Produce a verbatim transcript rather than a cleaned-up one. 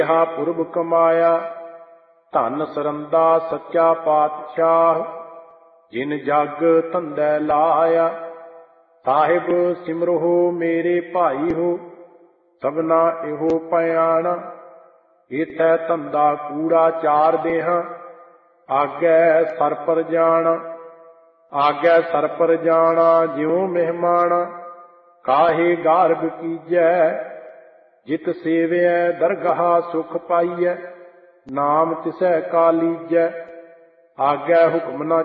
ਹਾ ਪੁਰਬ ਕਮਾਇਆ। ਧਨ ਸਰੰਦਾ ਸੱਚਾ ਪਾਤਸ਼ਾਹ, ਜਿਨ ਜਗ ਧੰਦੈ ਲਾਇਆ। ਸਾਹਿਬ ਸਿਮਰੋ ਮੇਰੇ ਭਾਈ ਹੋ, ਸਭਨਾ ਇਹੋ ਪਿਆਣਾ। ਇਥੈ ਧੰਦਾ ਕੂੜਾ ਚਾਰ ਦੇਹਾਂ, ਆਗੈ ਸਰ ਪਰ ਜਾਣਾ। ਆਗੈ ਸਰ ਪਰ ਜਾਣਾ ਜਿਉ ਮਹਿਮਾਣਾ, ਕਾਹੇ ਗਾਰਬ ਕੀਜੈ। ਜਿਤ ਸੇਵਿਐ ਦਰਗਾਹ ਸੁਖ ਪਾਈਐ, ਨਾਮ ਤਿਸੈ ਕਾ ਲੀਜੈ। ਆਗੈ ਹੁਕਮ ਨ